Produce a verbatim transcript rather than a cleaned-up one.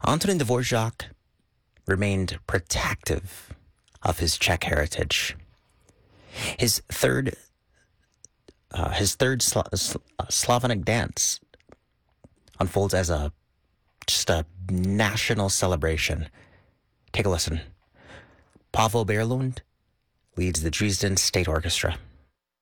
Antonin Dvorak remained protective of his Czech heritage. His third, uh, his third Sla- Sl- Slavonic dance unfolds as a just a national celebration. Take a listen. Pavel Berlund leads the Dresden State Orchestra.